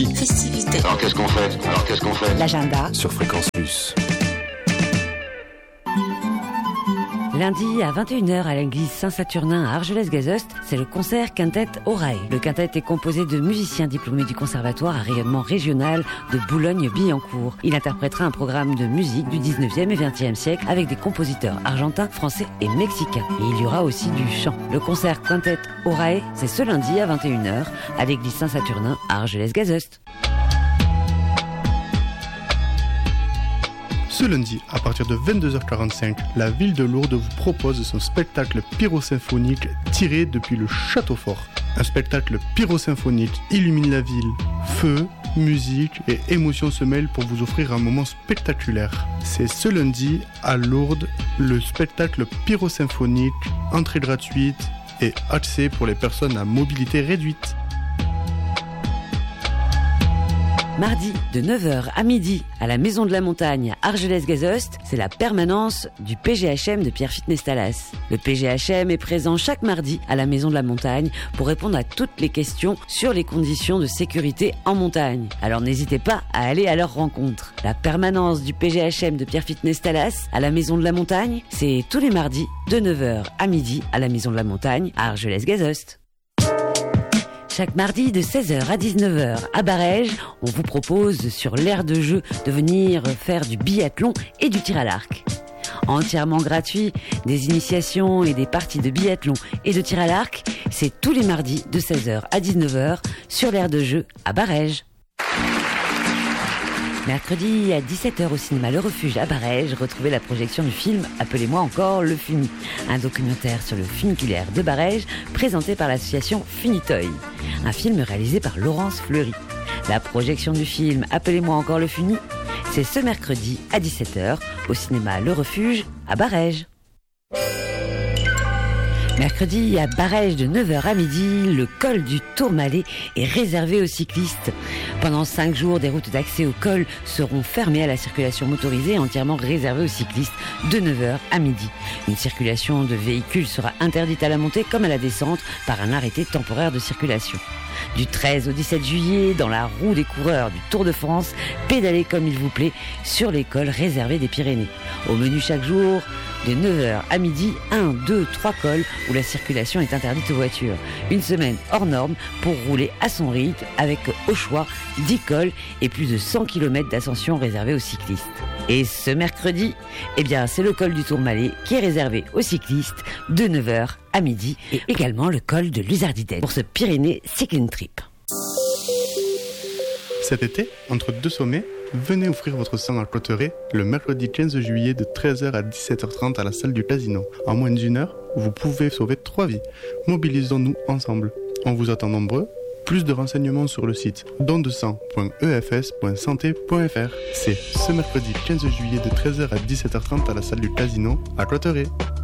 Festivité. Alors qu'est-ce qu'on fait L'agenda sur Fréquence Plus. Lundi à 21h à l'église Saint-Saturnin à Argelès-Gazost, c'est le concert Quintet Orae. Le quintet est composé de musiciens diplômés du conservatoire à rayonnement régional de Boulogne-Billancourt. Il interprétera un programme de musique du 19e et 20e siècle avec des compositeurs argentins, français et mexicains. Et il y aura aussi du chant. Le concert Quintet Orae, c'est ce lundi à 21h à l'église Saint-Saturnin à Argelès-Gazost. Ce lundi, à partir de 22h45, la ville de Lourdes vous propose son spectacle pyrosymphonique tiré depuis le château fort. Un spectacle pyrosymphonique illumine la ville. Feu, musique et émotion se mêlent pour vous offrir un moment spectaculaire. C'est ce lundi, à Lourdes, le spectacle pyrosymphonique, entrée gratuite et accès pour les personnes à mobilité réduite. Mardi, de 9h à midi, à la Maison de la Montagne à Argelès-Gazost, c'est la permanence du PGHM de Pierrefitte Nestalas. Le PGHM est présent chaque mardi à la Maison de la Montagne pour répondre à toutes les questions sur les conditions de sécurité en montagne. Alors n'hésitez pas à aller à leur rencontre. La permanence du PGHM de Pierrefitte Nestalas à la Maison de la Montagne, c'est tous les mardis, de 9h à midi, à la Maison de la Montagne à Argelès-Gazost. Chaque mardi de 16h à 19h à Barèges, on vous propose sur l'aire de jeu de venir faire du biathlon et du tir à l'arc. Entièrement gratuit, des initiations et des parties de biathlon et de tir à l'arc, c'est tous les mardis de 16h à 19h sur l'aire de jeu à Barèges. Mercredi à 17h au cinéma Le Refuge à Barèges, retrouvez la projection du film Appelez-moi encore le Funi, un documentaire sur le funiculaire de Barèges présenté par l'association Funitoy, un film réalisé par Laurence Fleury. La projection du film Appelez-moi encore le Funi, c'est ce mercredi à 17h au cinéma Le Refuge à Barèges. Mercredi, à Barèges de 9h à midi, le col du Tourmalet est réservé aux cyclistes. Pendant 5 jours, des routes d'accès au col seront fermées à la circulation motorisée et entièrement réservées aux cyclistes de 9h à midi. Une circulation de véhicules sera interdite à la montée comme à la descente par un arrêté temporaire de circulation. Du 13 au 17 juillet, dans la roue des coureurs du Tour de France, pédalez comme il vous plaît sur les cols réservés des Pyrénées. Au menu chaque jour, de 9h à midi, 1, 2, 3 cols où la circulation est interdite aux voitures. Une semaine hors norme pour rouler à son rythme avec au choix 10 cols et plus de 100 km d'ascension réservés aux cyclistes. Et ce mercredi, c'est le col du Tourmalet qui est réservé aux cyclistes de 9h à midi et également le col de Luzardiden pour ce Pyrénées Cycling Trip. Cet été, entre deux sommets, venez offrir votre sang à Clotteret le mercredi 15 juillet de 13h à 17h30 à la salle du Casino. En moins d'une heure, vous pouvez sauver 3 vies. Mobilisons-nous ensemble. On vous attend nombreux. Plus de renseignements sur le site dondesang.efs.santé.fr. C'est ce mercredi 15 juillet de 13h à 17h30 à la salle du Casino à Clotteret.